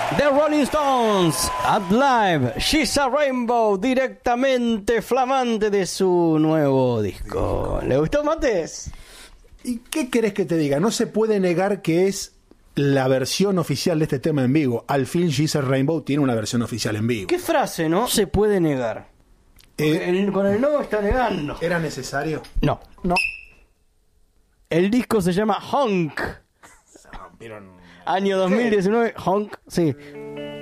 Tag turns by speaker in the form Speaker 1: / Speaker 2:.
Speaker 1: The Rolling Stones at Live, She's a Rainbow, directamente flamante de su nuevo disco. ¿Le gustó, Mates?
Speaker 2: ¿Y qué querés que te diga? No se puede negar que es la versión oficial de este tema en vivo. Al fin She's a Rainbow tiene una versión oficial en vivo.
Speaker 1: ¿Qué frase, no? Se puede negar. Con el no está negando.
Speaker 2: ¿Era necesario?
Speaker 1: No.
Speaker 2: No.
Speaker 1: El disco se llama Honk.
Speaker 2: Se rompieron.
Speaker 1: Año 2019, Honk, sí.